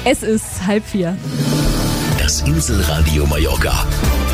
Es ist 3:30. Das Inselradio Mallorca.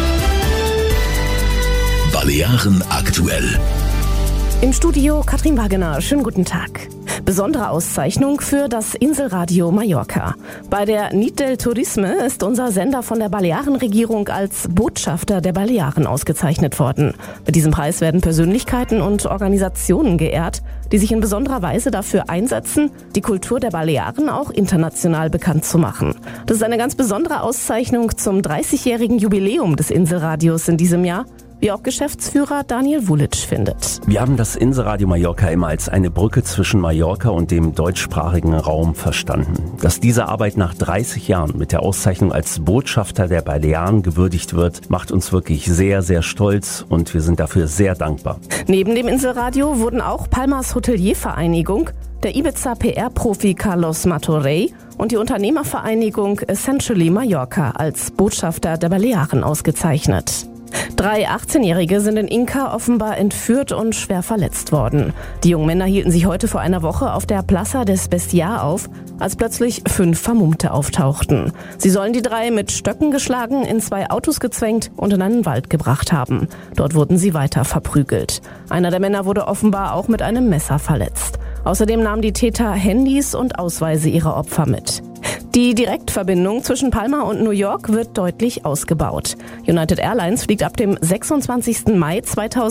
Balearen aktuell. Im Studio Katrin Wagener. Schönen guten Tag. Besondere Auszeichnung für das Inselradio Mallorca. Bei der Nit del Turisme ist unser Sender von der Balearenregierung als Botschafter der Balearen ausgezeichnet worden. Mit diesem Preis werden Persönlichkeiten und Organisationen geehrt, die sich in besonderer Weise dafür einsetzen, die Kultur der Balearen auch international bekannt zu machen. Das ist eine ganz besondere Auszeichnung zum 30-jährigen Jubiläum des Inselradios in diesem Jahr, wie auch Geschäftsführer Daniel Vulic findet. Wir haben das Inselradio Mallorca immer als eine Brücke zwischen Mallorca und dem deutschsprachigen Raum verstanden. Dass diese Arbeit nach 30 Jahren mit der Auszeichnung als Botschafter der Balearen gewürdigt wird, macht uns wirklich sehr, sehr stolz und wir sind dafür sehr dankbar. Neben dem Inselradio wurden auch Palmas Hoteliervereinigung, der Ibiza-PR-Profi Carlos Martorell und die Unternehmervereinigung Essentially Mallorca als Botschafter der Balearen ausgezeichnet. 3 18-Jährige sind in Inca offenbar entführt und schwer verletzt worden. Die jungen Männer hielten sich heute vor einer Woche auf der Plaza des Bestiar auf, als plötzlich 5 Vermummte auftauchten. Sie sollen die 3 mit Stöcken geschlagen, in 2 Autos gezwängt und in einen Wald gebracht haben. Dort wurden sie weiter verprügelt. Einer der Männer wurde offenbar auch mit einem Messer verletzt. Außerdem nahmen die Täter Handys und Ausweise ihrer Opfer mit. Die Direktverbindung zwischen Palma und New York wird deutlich ausgebaut. United Airlines fliegt ab dem 26. Mai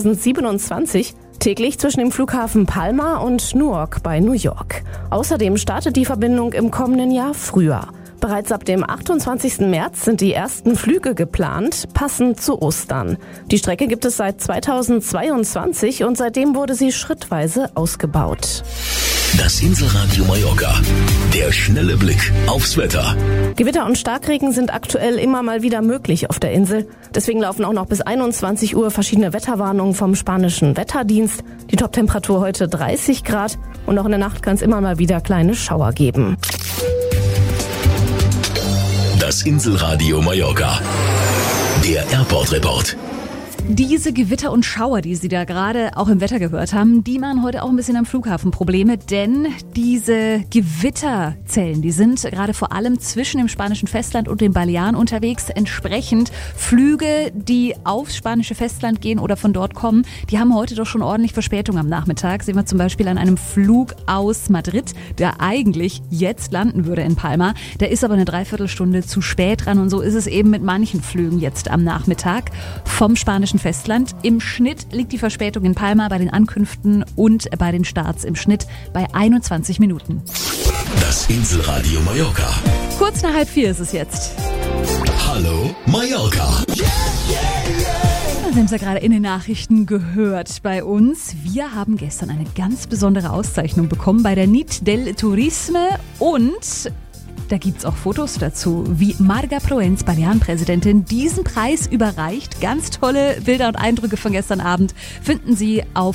2027 täglich zwischen dem Flughafen Palma und Newark bei New York. Außerdem startet die Verbindung im kommenden Jahr früher. Bereits ab dem 28. März sind die ersten Flüge geplant, passend zu Ostern. Die Strecke gibt es seit 2022 und seitdem wurde sie schrittweise ausgebaut. Das Inselradio Mallorca. Der schnelle Blick aufs Wetter. Gewitter und Starkregen sind aktuell immer mal wieder möglich auf der Insel. Deswegen laufen auch noch bis 21 Uhr verschiedene Wetterwarnungen vom spanischen Wetterdienst. Die Toptemperatur heute 30 Grad und auch in der Nacht kann es immer mal wieder kleine Schauer geben. Das Inselradio Mallorca. Der Airport Report. Diese Gewitter und Schauer, die Sie da gerade auch im Wetter gehört haben, die machen heute auch ein bisschen am Flughafen Probleme, denn diese Gewitterzellen, die sind gerade vor allem zwischen dem spanischen Festland und den Balearen unterwegs. Entsprechend Flüge, die aufs spanische Festland gehen oder von dort kommen, die haben heute doch schon ordentlich Verspätung am Nachmittag. Sehen wir zum Beispiel an einem Flug aus Madrid, der eigentlich jetzt landen würde in Palma. Der ist aber eine Dreiviertelstunde zu spät dran und so ist es eben mit manchen Flügen jetzt am Nachmittag vom spanischen Festland. Im Schnitt liegt die Verspätung in Palma bei den Ankünften und bei den Starts im Schnitt bei 21 Minuten. Das Inselradio Mallorca. Kurz nach 3:30 ist es jetzt. Hallo Mallorca. Wir haben es ja gerade in den Nachrichten gehört bei uns. Wir haben gestern eine ganz besondere Auszeichnung bekommen bei der Nit del Turisme und da gibt's auch Fotos dazu, wie Marga Proens, Balearenpräsidentin, diesen Preis überreicht. Ganz tolle Bilder und Eindrücke von gestern Abend finden Sie auf